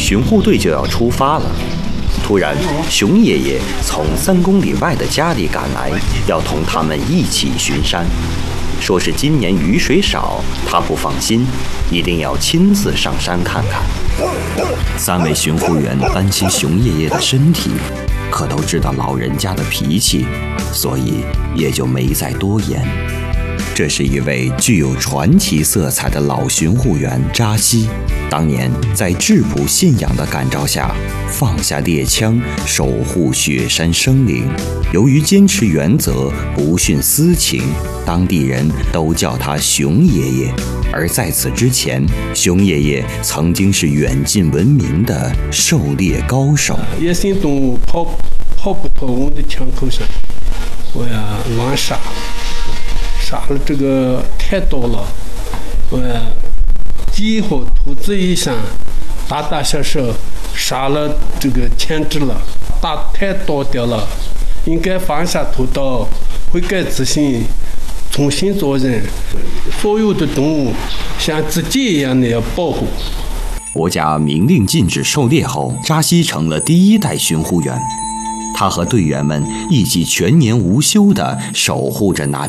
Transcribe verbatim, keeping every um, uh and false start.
巡护队就要出发了。突然，熊爷爷从三公里外的家里赶来，要同他们一起巡山。说是今年雨水少，他不放心，一定要亲自上山看看。三位巡护员担心熊爷爷的身体，可都知道老人家的脾气，所以也就没再多言。这是一位具有传奇色彩的老巡护员扎西，当年在质朴信仰的感召下，放下猎枪，守护雪山生灵。由于坚持原则，不徇私情，当地人都叫他熊爷爷。而在此之前，熊爷爷曾经是远近闻名的狩猎高手。 野生动物跑跑不脱我的枪口上，我呀乱杀。杀了这个太多了，我几乎兔子以上，大大小小杀了这个千只了，打太多掉了，应该放下屠刀，悔改自新，重新做人。所有的动物像自己一样的要保护。 国家明令禁止狩猎后，扎西成了第一代巡护员。他和队员们一起全年无休地守护着那